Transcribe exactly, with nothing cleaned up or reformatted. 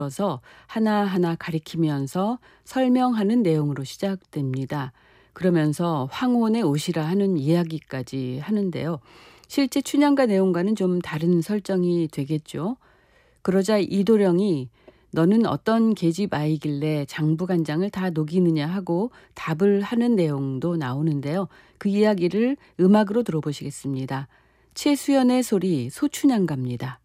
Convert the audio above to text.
들어서 하나하나 가리키면서 설명하는 내용으로 시작됩니다. 그러면서 황혼에 오시라 하는 이야기까지 하는데요. 실제 춘향가 내용과는 좀 다른 설정이 되겠죠. 그러자 이도령이 너는 어떤 계집 아이길래 장부간장을 다 녹이느냐 하고 답을 하는 내용도 나오는데요. 그 이야기를 음악으로 들어보시겠습니다. 최수연의 소리 소춘향가입니다.